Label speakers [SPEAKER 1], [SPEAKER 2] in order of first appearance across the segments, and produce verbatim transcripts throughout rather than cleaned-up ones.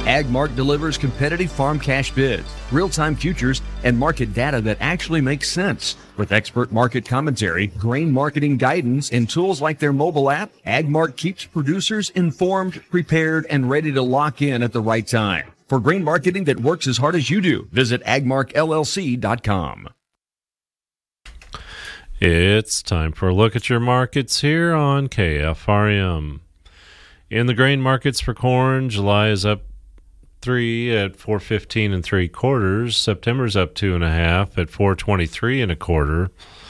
[SPEAKER 1] AgMark delivers competitive farm cash bids, real-time futures, and market data that actually makes sense. With expert market commentary, grain marketing guidance, and tools like their mobile app, AgMark keeps producers informed, prepared, and ready to lock in at the right time. For grain marketing that works as hard as you do, visit agmark L L C dot com.
[SPEAKER 2] It's time for a look at your markets here on K F R M. In the grain markets for corn, July is up three at four fifteen and three quarters. September's up two and a half at four twenty three and a quarter,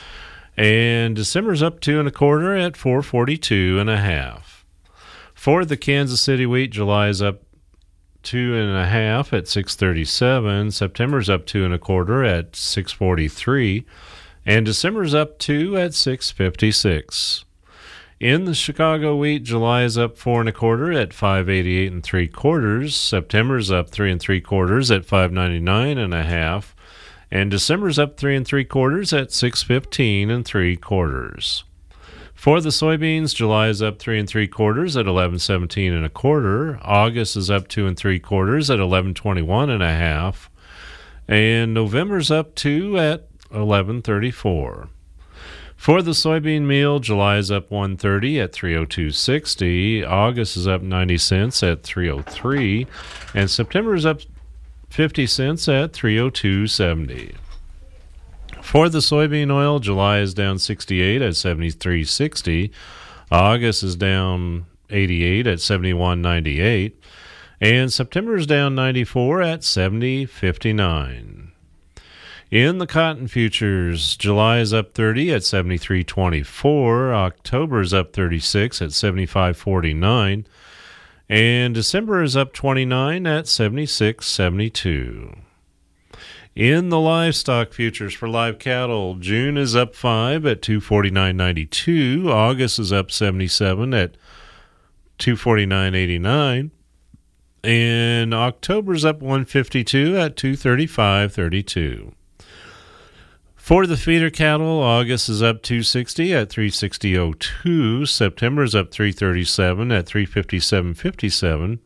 [SPEAKER 2] and December's up two and a quarter at four forty two and a half. For the Kansas City wheat, July is up two and a half at six thirty seven. September's up two and a quarter at six forty three, and December's up two at six fifty six. In the Chicago wheat, July is up four and a quarter at five eighty eight and three quarters. September's up three and three quarters at five ninety nine and a half, and December's up three and three quarters at six fifteen and three quarters. For the soybeans, July is up three and three quarters at eleven seventeen and a quarter. August is up two and three quarters at eleven twenty one and a half, and November's up two at eleven thirty four. For the soybean meal, July is up one thirty at three oh two sixty. August is up ninety cents at three oh three, and September is up fifty cents at three oh two seventy. For the soybean oil, July is down sixty-eight at seventy-three sixty. August is down eighty-eight at seventy-one ninety-eight, and September is down ninety-four at seventy fifty-nine. In the cotton futures, July is up thirty at seventy-three twenty-four, October is up thirty-six at seventy-five forty-nine, and December is up twenty-nine at seventy-six seventy-two. In the livestock futures for live cattle, June is up five at two forty-nine ninety-two, August is up seventy-seven at two forty-nine eighty-nine, and October's up one fifty-two at two thirty-five thirty-two. For the feeder cattle, August is up two sixty at three sixty oh two, September is up three thirty-seven at three fifty-seven fifty-seven,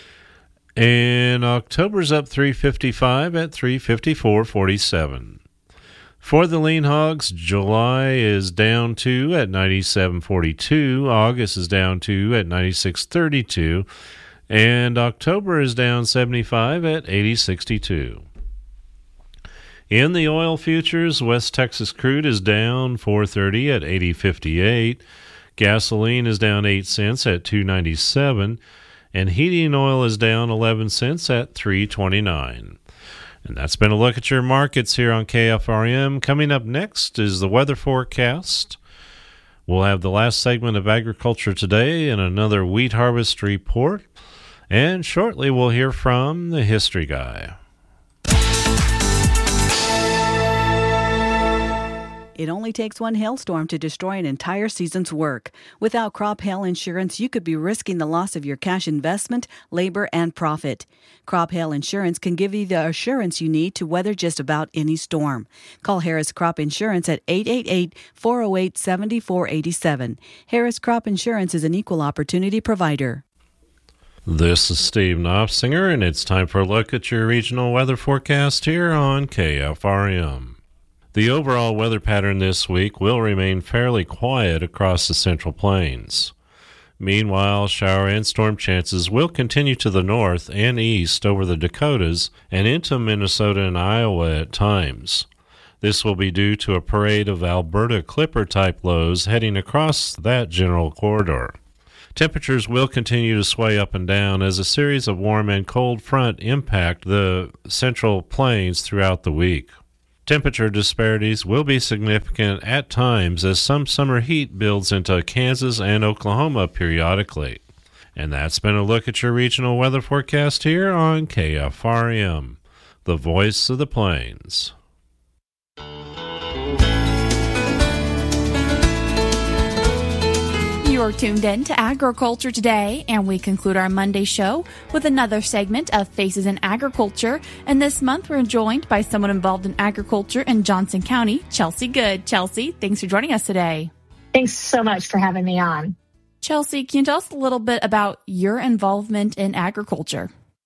[SPEAKER 2] and October's up three fifty-five at three fifty-four forty-seven. For the lean hogs, July is down two at ninety-seven forty-two, August is down two at ninety-six thirty-two, and October is down seventy-five at eighty sixty-two. In the oil futures, West Texas crude is down four thirty at eighty fifty-eight, gasoline is down eight cents at two ninety-seven, and heating oil is down eleven cents at three twenty-nine. And that's been a look at your markets here on K F R M. Coming up next is the weather forecast. We'll have the last segment of Agriculture Today and another wheat harvest report, and shortly we'll hear from the History Guy.
[SPEAKER 3] It only takes one hailstorm to destroy an entire season's work. Without crop hail insurance, you could be risking the loss of your cash investment, labor, and profit. Crop hail insurance can give you the assurance you need to weather just about any storm. Call Harris Crop Insurance at eight eight eight, four oh eight, seven four eight seven. Harris Crop Insurance is an equal opportunity provider.
[SPEAKER 2] This is Steve Knopfsinger, and it's time for a look at your regional weather forecast here on K F R M. The overall weather pattern this week will remain fairly quiet across the Central Plains. Meanwhile, shower and storm chances will continue to the north and east over the Dakotas and into Minnesota and Iowa at times. This will be due to a parade of Alberta Clipper-type lows heading across that general corridor. Temperatures will continue to sway up and down as a series of warm and cold front impact the Central Plains throughout the week. Temperature disparities will be significant at times as some summer heat builds into Kansas and Oklahoma periodically. And that's been a look at your regional weather forecast here on K F R M, the voice of the plains.
[SPEAKER 4] You're tuned in to Agriculture Today, and we conclude our Monday show with another segment of Faces in Agriculture. And this month, we're joined by someone involved in agriculture in Johnson County, Chelsea Good. Chelsea, thanks for joining us today.
[SPEAKER 5] Thanks so much for having me on.
[SPEAKER 4] Chelsea, can you tell us a little bit about your involvement in agriculture?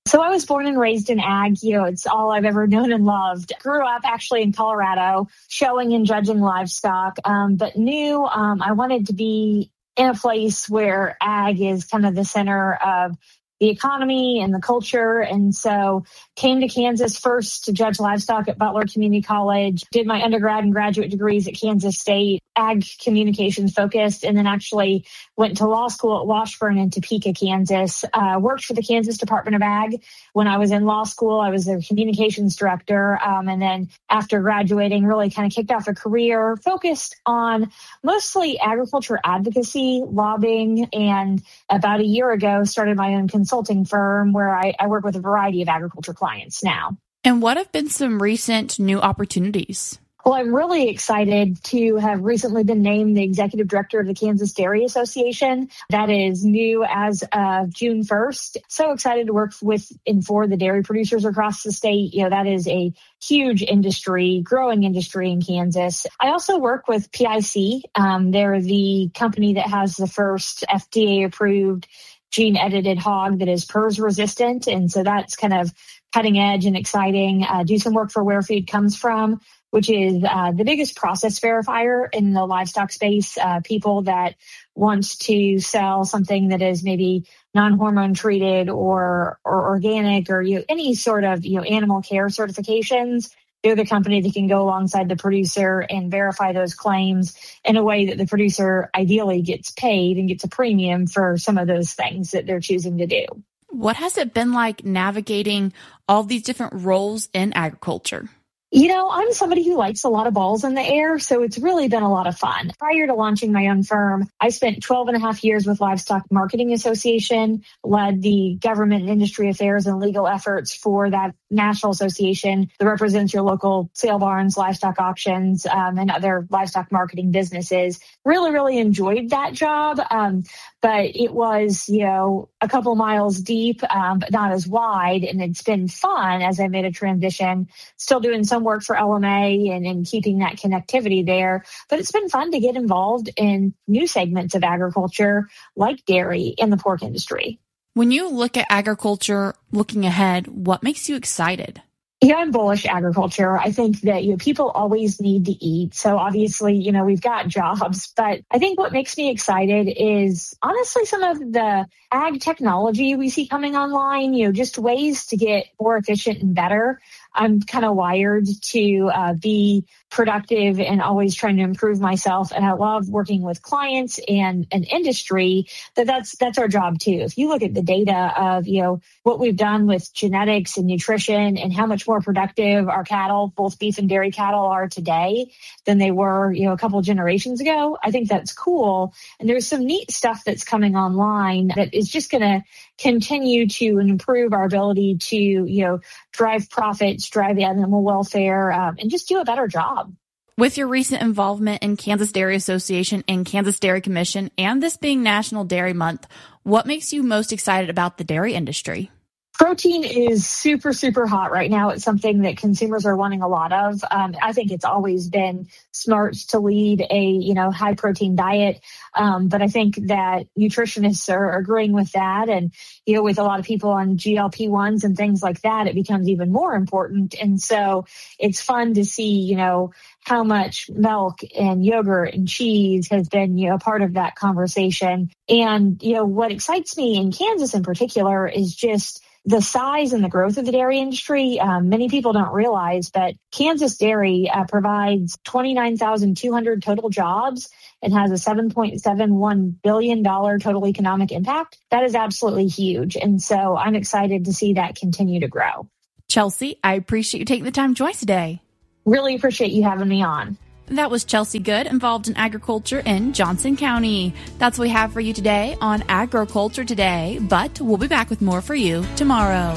[SPEAKER 5] So I was born and raised in ag. You know, it's all I've ever known and loved. Grew up actually in Colorado, showing and judging livestock, um, but knew um, I wanted to be in a place where ag is kind of the center of the economy and the culture. And so came to Kansas first to judge livestock at Butler Community College, did my undergrad and graduate degrees at Kansas State, ag communications focused, and then actually went to law school at Washburn in Topeka, Kansas. Uh, worked for the Kansas Department of Ag. When I was in law school, I was their communications director. Um, and then after graduating, really kind of kicked off a career focused on mostly agriculture advocacy, lobbying, and about a year ago started my own consulting firm where I, I work with a variety of agriculture clients now.
[SPEAKER 4] And what have been some recent new opportunities?
[SPEAKER 5] Well, I'm really excited to have recently been named the executive director of the Kansas Dairy Association. That is new as of June first. So excited to work with and for the dairy producers across the state. You know, that is a huge industry, growing industry in Kansas. I also work with P I C. Um, they're the company that has the first F D A-approved gene-edited hog that is P R R S resistant. And so that's kind of cutting edge and exciting. Uh, do some work for Where Food Comes From, which is uh, the biggest process verifier in the livestock space. Uh, people that want to sell something that is maybe non-hormone treated or or organic or you know, any sort of you know animal care certifications. They're the company that can go alongside the producer and verify those claims in a way that the producer ideally gets paid and gets a premium for some of those things that they're choosing to do.
[SPEAKER 4] What has it been like navigating all these different roles in agriculture?
[SPEAKER 5] You know, I'm somebody who likes a lot of balls in the air, so it's really been a lot of fun. Prior to launching my own firm, I spent twelve and a half years with Livestock Marketing Association, led the government and industry affairs and legal efforts for that national association that represents your local sale barns, livestock auctions, um, and other livestock marketing businesses. Really, really enjoyed that job, um, but it was, you know, a couple miles deep, um, but not as wide, and it's been fun as I made a transition, still doing some work for L M A and, and keeping that connectivity there. But it's been fun to get involved in new segments of agriculture like dairy and the pork industry.
[SPEAKER 4] When you look at agriculture looking ahead, what makes you excited?
[SPEAKER 5] Yeah, I'm bullish agriculture. I think that, you know, people always need to eat. So obviously, you know, we've got jobs, but I think what makes me excited is honestly some of the ag technology we see coming online, you know, just ways to get more efficient and better. I'm kind of wired to uh, be productive and always trying to improve myself. And I love working with clients and an industry that that's, that's our job too. If you look at the data of, you know, what we've done with genetics and nutrition and how much more productive our cattle, both beef and dairy cattle are today than they were, you know, a couple generations ago, I think that's cool. And there's some neat stuff that's coming online that is just going to continue to improve our ability to, you know, drive profits, drive animal welfare, um, and just do a better job.
[SPEAKER 4] With your recent involvement in Kansas Dairy Association and Kansas Dairy Commission, and this being National Dairy Month, what makes you most excited about the dairy industry?
[SPEAKER 5] Protein is super, super hot right now. It's something that consumers are wanting a lot of. Um, I think it's always been smart to lead a, you know, high protein diet. Um, but I think that nutritionists are agreeing with that. And, you know, with a lot of people on G L P ones and things like that, it becomes even more important. And so it's fun to see, you know, how much milk and yogurt and cheese has been, you know, part of that conversation. And, you know, what excites me in Kansas in particular is just the size and the growth of the dairy industry. Um, many people don't realize, but Kansas Dairy uh, provides twenty-nine thousand two hundred total jobs and has a seven point seven one billion dollars total economic impact. That is absolutely huge. And so I'm excited to see that continue to grow.
[SPEAKER 4] Chelsea, I appreciate you taking the time to join us today.
[SPEAKER 5] Really appreciate you having me on.
[SPEAKER 4] That was Chelsea Good, involved in agriculture in Johnson County. That's what we have for you today on Agriculture Today, but we'll be back with more for you tomorrow.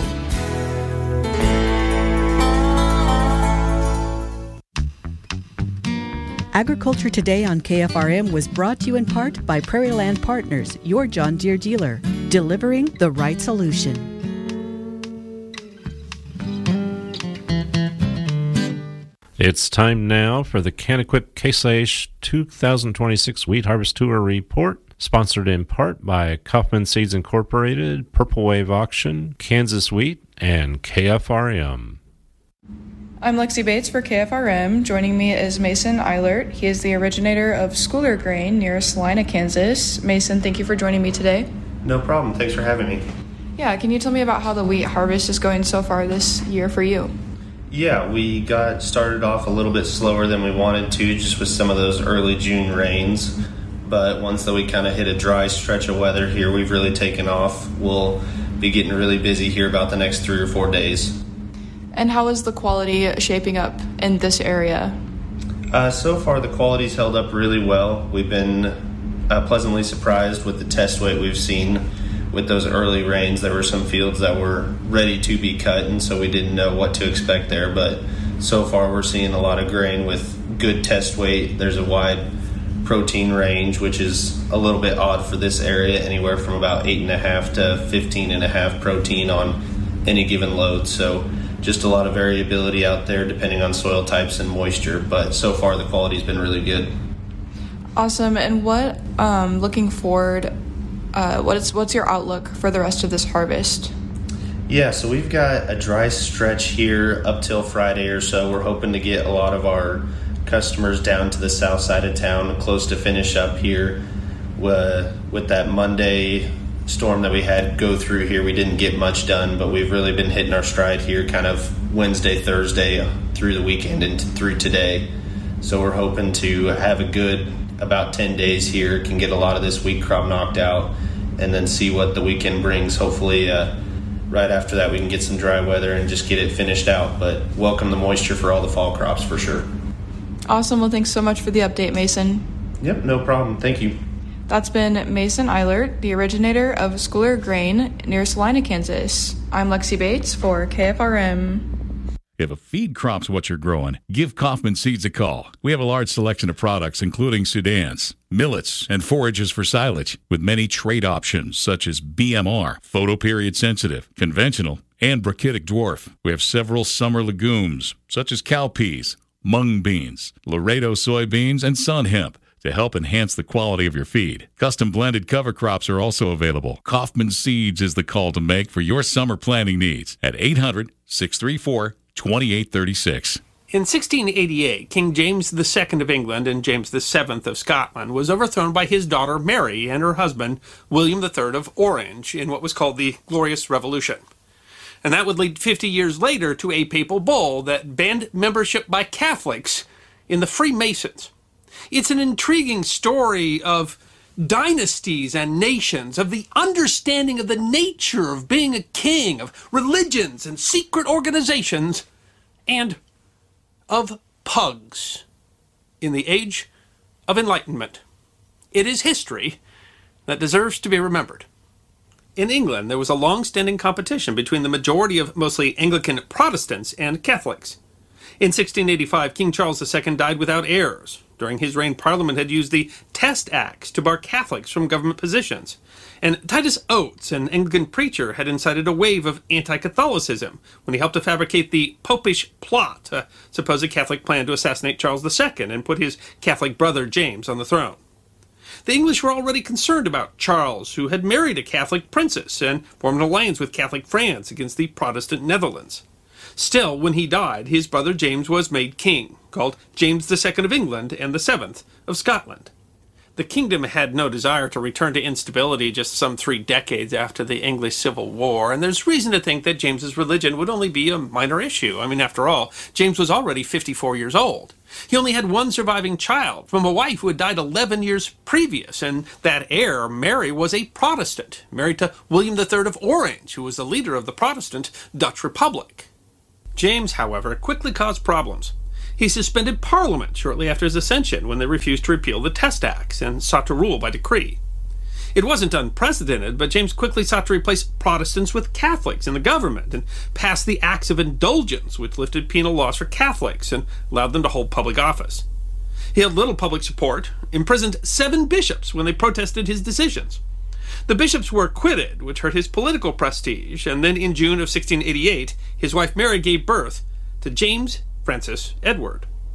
[SPEAKER 3] Agriculture Today on K F R M was brought to you in part by Prairie Land Partners, your John Deere dealer, delivering the right solution.
[SPEAKER 2] It's time now for the Can-Equip Case I H two thousand twenty-six Wheat Harvest Tour Report. Sponsored in part by Kaufman Seeds Incorporated, Purple Wave Auction, Kansas Wheat, and K F R M.
[SPEAKER 6] I'm Lexi Bates for K F R M. Joining me is Mason Eilert. He is the originator of Schooler Grain near Salina, Kansas. Mason, thank you for joining me today.
[SPEAKER 7] No problem. Thanks for having me.
[SPEAKER 6] Yeah, can you tell me about how the wheat harvest is going so far this year for you?
[SPEAKER 7] Yeah, we got started off a little bit slower than we wanted to, just with some of those early June rains. But once that we kind of hit a dry stretch of weather here, we've really taken off. We'll be getting really busy here about the next three or four days.
[SPEAKER 6] And how is the quality shaping up in this area?
[SPEAKER 7] Uh, so far, the quality's held up really well. We've been uh, pleasantly surprised with the test weight we've seen with those early rains. There were some fields that were ready to be cut, and so we didn't know what to expect there. But so far, we're seeing a lot of grain with good test weight. There's a wide protein range, which is a little bit odd for this area, anywhere from about eight and a half to fifteen and a half protein on any given load. So just a lot of variability out there depending on soil types and moisture, but so far the quality's been really good.
[SPEAKER 6] Awesome. And what, um, looking forward, uh, what is, what's your outlook for the rest of this harvest?
[SPEAKER 7] Yeah, so we've got a dry stretch here up till Friday or so. We're hoping to get a lot of our customers down to the south side of town, close to finish up here. Uh, with that Monday storm that we had go through here, we didn't get much done, but we've really been hitting our stride here kind of Wednesday, Thursday through the weekend and through today. So we're hoping to have a good about ten days here, can get a lot of this wheat crop knocked out, and then see what the weekend brings. Hopefully uh, right after that we can get some dry weather and just get it finished out, but welcome the moisture for all the fall crops for sure.
[SPEAKER 6] Awesome. Well, thanks so much for the update, Mason.
[SPEAKER 7] Yep, no problem. Thank you.
[SPEAKER 6] That's been Mason Eilert, the originator of Schooler Grain near Salina, Kansas. I'm Lexi Bates for K F R M.
[SPEAKER 8] If a feed crop's what you're growing, give Kaufman Seeds a call. We have a large selection of products, including Sudans, millets, and forages for silage, with many trait options such as B M R, photoperiod sensitive, conventional, and brachytic dwarf. We have several summer legumes, such as cowpeas, mung beans, Laredo soybeans, and sun hemp to help enhance the quality of your feed. Custom blended cover crops are also available. Kaufman Seeds is the call to make for your summer planting needs at eight hundred, six three four, two eight three six.
[SPEAKER 9] In sixteen eighty-eight, King James the Second of England and James the Seventh of Scotland was overthrown by his daughter Mary and her husband William the Third of Orange in what was called the Glorious Revolution. And that would lead fifty years later to a papal bull that banned membership by Catholics in the Freemasons. It's an intriguing story of dynasties and nations, of the understanding of the nature of being a king, of religions and secret organizations, and of pugs in the age of enlightenment. It is history that deserves to be remembered. In England, there was a long-standing competition between the majority of mostly Anglican Protestants and Catholics. In sixteen eighty-five, King Charles the Second died without heirs. During his reign, Parliament had used the Test Acts to bar Catholics from government positions. And Titus Oates, an Anglican preacher, had incited a wave of anti-Catholicism when he helped to fabricate the Popish Plot, a supposed Catholic plan to assassinate Charles the Second and put his Catholic brother James on the throne. The English were already concerned about Charles, who had married a Catholic princess and formed an alliance with Catholic France against the Protestant Netherlands. Still, when he died, his brother James was made king, called James the Second of England and the Seventh of Scotland. The kingdom had no desire to return to instability just some three decades after the English Civil War, and there's reason to think that James's religion would only be a minor issue. I mean, after all, James was already fifty-four years old. He only had one surviving child from a wife who had died eleven years previous, and that heir, Mary, was a Protestant, married to William the Third of Orange, who was the leader of the Protestant Dutch Republic. James, however, quickly caused problems. He suspended Parliament shortly after his accession when they refused to repeal the Test Acts and sought to rule by decree. It wasn't unprecedented, but James quickly sought to replace Protestants with Catholics in the government and passed the Acts of Indulgence, which lifted penal laws for Catholics and allowed them to hold public office. He had little public support, imprisoned seven bishops when they protested his decisions. The bishops were acquitted, which hurt his political prestige, and then in June of sixteen eighty-eight, his wife Mary gave birth to James Francis Edward.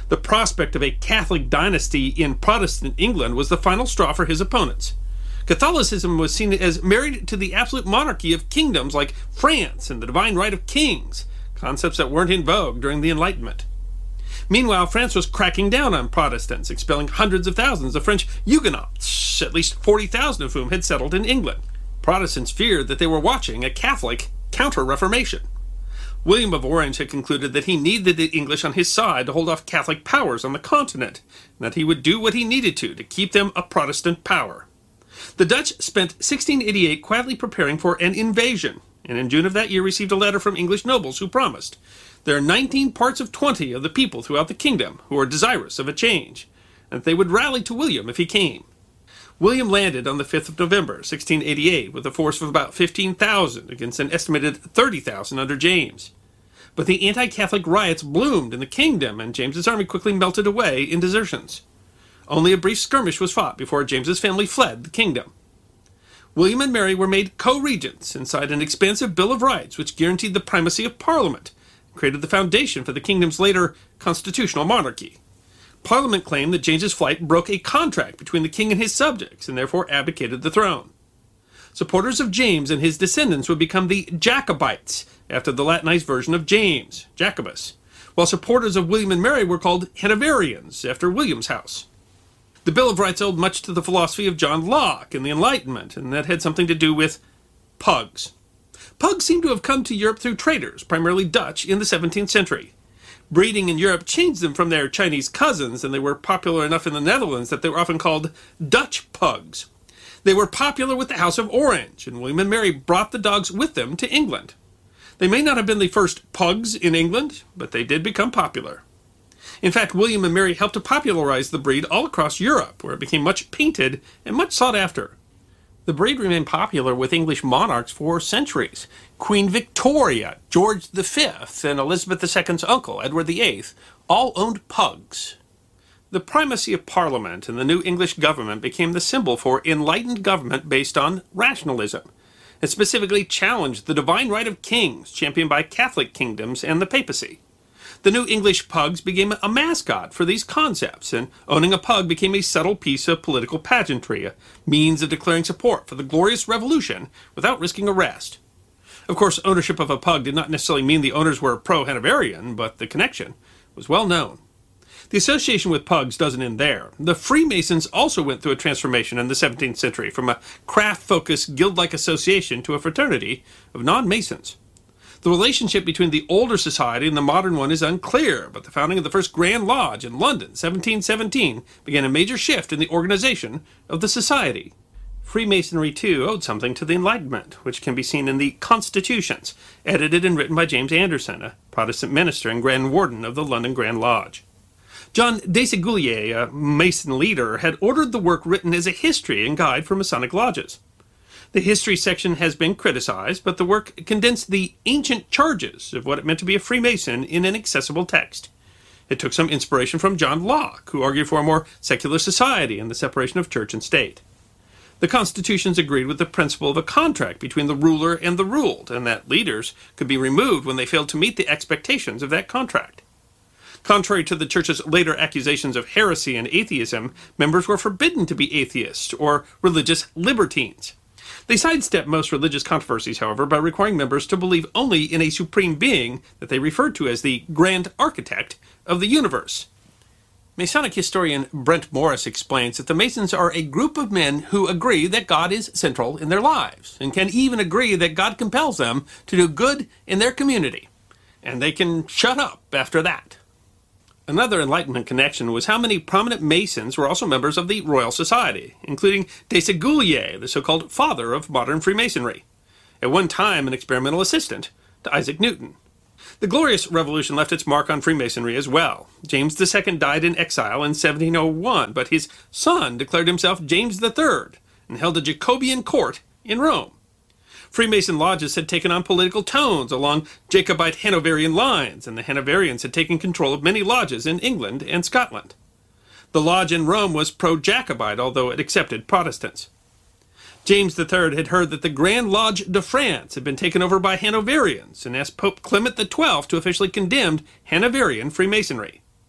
[SPEAKER 9] The prospect of a Catholic dynasty in Protestant England was the final straw for his opponents. Catholicism was seen as married to the absolute monarchy of kingdoms like France and the divine right of kings, concepts that weren't in vogue during the Enlightenment. Meanwhile, France was cracking down on Protestants, expelling hundreds of thousands of French Huguenots, at least forty thousand of whom had settled in England. Protestants feared that they were watching a Catholic counter-reformation. William of Orange had concluded that he needed the English on his side to hold off Catholic powers on the continent, and that he would do what he needed to to keep them a Protestant power. The Dutch spent sixteen eighty-eight quietly preparing for an invasion, and in June of that year received a letter from English nobles who promised, "There are nineteen parts of twenty of the people throughout the kingdom who are desirous of a change, and that they would rally to William if he came." William landed on the fifth of November, sixteen eighty-eight, with a force of about fifteen thousand against an estimated thirty thousand under James. But the anti-Catholic riots bloomed in the kingdom, and James's army quickly melted away in desertions. Only a brief skirmish was fought before James's family fled the kingdom. William and Mary were made co-regents and signed an expansive Bill of Rights which guaranteed the primacy of Parliament and created the foundation for the kingdom's later constitutional monarchy. Parliament claimed that James's flight broke a contract between the king and his subjects and therefore abdicated the throne. Supporters of James and his descendants would become the Jacobites, after the Latinized version of James, Jacobus, while supporters of William and Mary were called Hanoverians, after William's house. The Bill of Rights owed much to the philosophy of John Locke and the Enlightenment, and that had something to do with pugs. Pugs seem to have come to Europe through traders, primarily Dutch, in the seventeenth century. Breeding in Europe changed them from their Chinese cousins, and they were popular enough in the Netherlands that they were often called Dutch pugs. They were popular with the House of Orange, and William and Mary brought the dogs with them to England. They may not have been the first pugs in England, but they did become popular. In fact, William and Mary helped to popularize the breed all across Europe, where it became much painted and much sought after. The breed remained popular with English monarchs for centuries. Queen Victoria, George the Fifth, and Elizabeth the Second's uncle, Edward the Eighth, all owned pugs. The primacy of Parliament and the new English government became the symbol for enlightened government based on rationalism. It specifically challenged the divine right of kings, championed by Catholic kingdoms and the papacy. The new English pugs became a mascot for these concepts, and owning a pug became a subtle piece of political pageantry, a means of declaring support for the Glorious Revolution without risking arrest. Of course, ownership of a pug did not necessarily mean the owners were pro-Hanoverian, but the connection was well known. The association with pugs doesn't end there. The Freemasons also went through a transformation in the seventeenth century, from a craft-focused guild-like association to a fraternity of non-Masons. The relationship between the older society and the modern one is unclear, but the founding of the first Grand Lodge in London, seventeen seventeen, began a major shift in the organization of the society. Freemasonry, too, owed something to the Enlightenment, which can be seen in the Constitutions, edited and written by James Anderson, a Protestant minister and Grand Warden of the London Grand Lodge. John Desaguliers, a Mason leader, had ordered the work written as a history and guide for Masonic lodges. The history section has been criticized, but the work condensed the ancient charges of what it meant to be a Freemason in an accessible text. It took some inspiration from John Locke, who argued for a more secular society and the separation of church and state. The constitutions agreed with the principle of a contract between the ruler and the ruled, and that leaders could be removed when they failed to meet the expectations of that contract. Contrary to the Church's later accusations of heresy and atheism, members were forbidden to be atheists or religious libertines. They sidestepped most religious controversies, however, by requiring members to believe only in a supreme being that they referred to as the Grand Architect of the universe. Masonic historian Brent Morris explains that the Masons are a group of men who agree that God is central in their lives, and can even agree that God compels them to do good in their community, and they can shut up after that. Another Enlightenment connection was how many prominent Masons were also members of the Royal Society, including Desaguliers, the so-called father of modern Freemasonry, at one time an experimental assistant to Isaac Newton. The Glorious Revolution left its mark on Freemasonry as well. James the Second died in exile in seventeen oh one, but his son declared himself James the Third and held a Jacobean court in Rome. Freemason lodges had taken on political tones along Jacobite Hanoverian lines, and the Hanoverians had taken control of many lodges in England and Scotland. The lodge in Rome was pro-Jacobite, although it accepted Protestants. James the Third had heard that the Grand Lodge de France had been taken over by Hanoverians, and asked Pope Clement the Twelfth to officially condemn Hanoverian Freemasonry.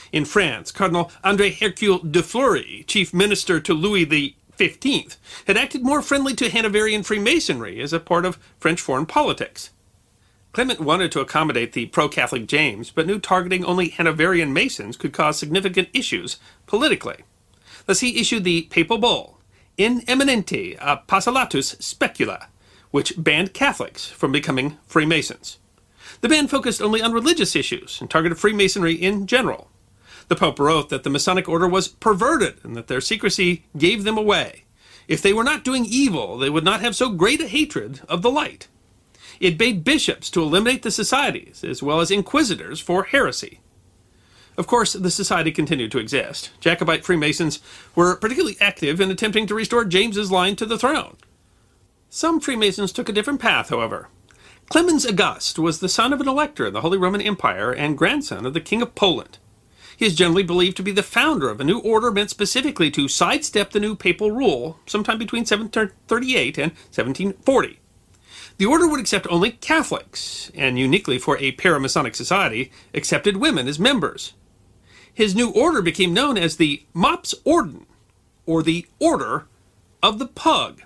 [SPEAKER 9] In France, Cardinal André Hercule de Fleury, chief minister to Louis the fifteenth, had acted more friendly to Hanoverian Freemasonry as a part of French foreign politics. Clement wanted to accommodate the pro-Catholic James, but knew targeting only Hanoverian Masons could cause significant issues politically. Thus he issued the papal bull, In Eminente Apostolatus Specula, which banned Catholics from becoming Freemasons. The ban focused only on religious issues and targeted Freemasonry in general. The Pope wrote that the Masonic order was perverted and that their secrecy gave them away. If they were not doing evil, they would not have so great a hatred of the light. It bade bishops to eliminate the societies, as well as inquisitors for heresy. Of course, the society continued to exist. Jacobite Freemasons were particularly active in attempting to restore James's line to the throne. Some Freemasons took a different path, however. Clemens August was the son of an elector in the Holy Roman Empire and grandson of the King of Poland. He is generally believed to be the founder of a new order meant specifically to sidestep the new papal rule sometime between seventeen thirty-eight and seventeen forty. The order would accept only Catholics, and uniquely for a paramasonic society, accepted women as members. His new order became known as the Mops Orden, or the Order of the Pug.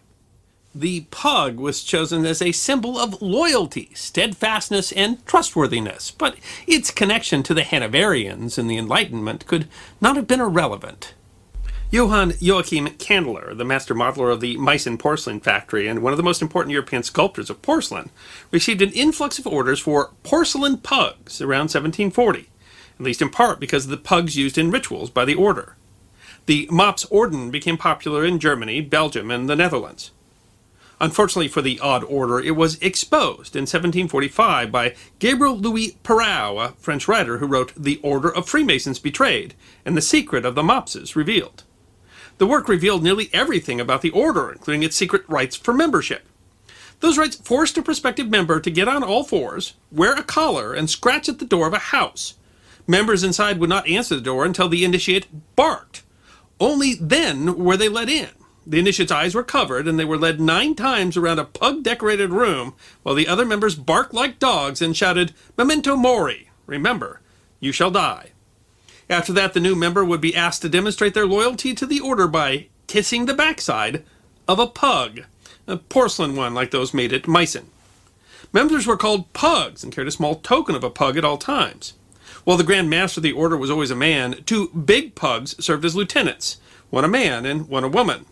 [SPEAKER 9] The pug was chosen as a symbol of loyalty, steadfastness, and trustworthiness, but its connection to the Hanoverians and the Enlightenment could not have been irrelevant. Johann Joachim Candler, the master modeler of the Meissen porcelain factory and one of the most important European sculptors of porcelain, received an influx of orders for porcelain pugs around seventeen forty, at least in part because of the pugs used in rituals by the order. The Mops Orden became popular in Germany, Belgium, and the Netherlands. Unfortunately for the odd order, it was exposed in seventeen forty-five by Gabriel Louis Perau, a French writer who wrote The Order of Freemasons Betrayed and the Secret of the Mopses Revealed. The work revealed nearly everything about the order, including its secret rites for membership. Those rites forced a prospective member to get on all fours, wear a collar, and scratch at the door of a house. Members inside would not answer the door until the initiate barked. Only then were they let in. The initiate's eyes were covered, and they were led nine times around a pug-decorated room, while the other members barked like dogs and shouted, "Memento mori," remember, you shall die. After that, the new member would be asked to demonstrate their loyalty to the order by kissing the backside of a pug, a porcelain one like those made at Meissen. Members were called pugs and carried a small token of a pug at all times. While the Grand Master of the order was always a man, two big pugs served as lieutenants, one a man and one a woman.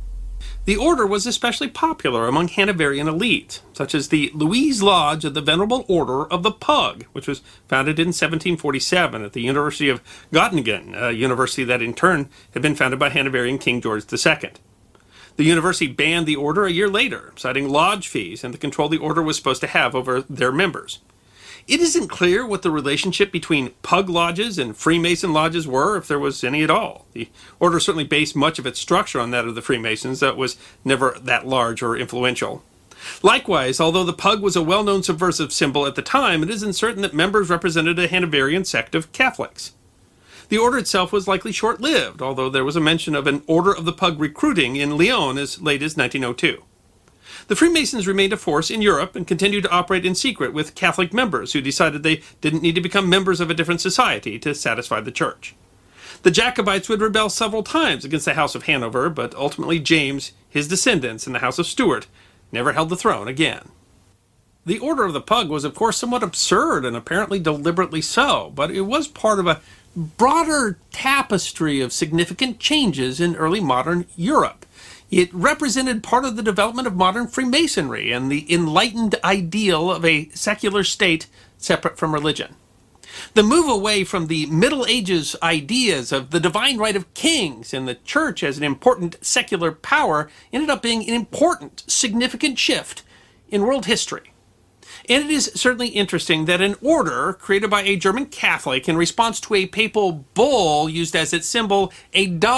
[SPEAKER 9] The order was especially popular among Hanoverian elites, such as the Louise Lodge of the Venerable Order of the Pug, which was founded in seventeen forty-seven at the University of Göttingen, a university that in turn had been founded by Hanoverian King George the Second. The university banned the order a year later, citing lodge fees and the control the order was supposed to have over their members. It isn't clear what the relationship between pug lodges and Freemason lodges were, if there was any at all. The order certainly based much of its structure on that of the Freemasons, that was never that large or influential. Likewise, although the pug was a well-known subversive symbol at the time, it isn't certain that members represented a Hanoverian sect of Catholics. The order itself was likely short-lived, although there was a mention of an Order of the Pug recruiting in Lyon as late as nineteen oh two. The Freemasons remained a force in Europe and continued to operate in secret with Catholic members who decided they didn't need to become members of a different society to satisfy the church. The Jacobites would rebel several times against the House of Hanover, but ultimately James, his descendants, and the House of Stuart never held the throne again. The Order of the Pug was, of course, somewhat absurd and apparently deliberately so, but it was part of a broader tapestry of significant changes in early modern Europe. It represented part of the development of modern Freemasonry and the enlightened ideal of a secular state separate from religion. The move away from the Middle Ages ideas of the divine right of kings and the church as an important secular power ended up being an important, significant shift in world history. And it is certainly interesting that an order created by a German Catholic in response to a papal bull used as its symbol a dog